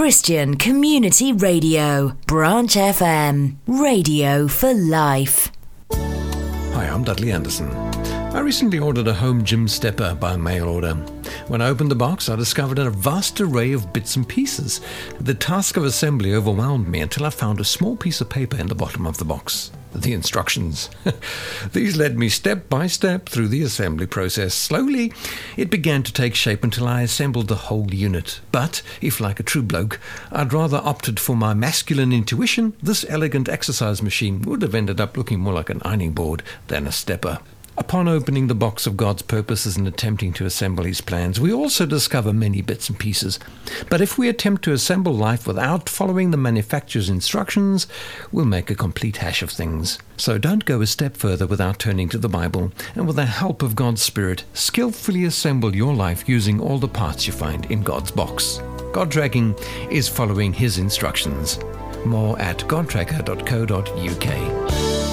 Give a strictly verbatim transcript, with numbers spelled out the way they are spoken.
Christian Community Radio, Branch F M, radio for life. Hi, I'm Dudley Anderson. I recently ordered a home gym stepper by mail order. When I opened the box, I discovered a vast array of bits and pieces. The task of assembly overwhelmed me until I found a small piece of paper in the bottom of the box. The instructions. These led me step by step through the assembly process. Slowly, it began to take shape until I assembled the whole unit. But, if like a true bloke, I'd rather opted for my masculine intuition, this elegant exercise machine would have ended up looking more like an ironing board than a stepper. Upon opening the box of God's purposes and attempting to assemble His plans, we also discover many bits and pieces. But if we attempt to assemble life without following the manufacturer's instructions, we'll make a complete hash of things. So don't go a step further without turning to the Bible, and with the help of God's Spirit, skillfully assemble your life using all the parts you find in God's box. God Tracking is following His instructions. More at god tracker dot co dot uk.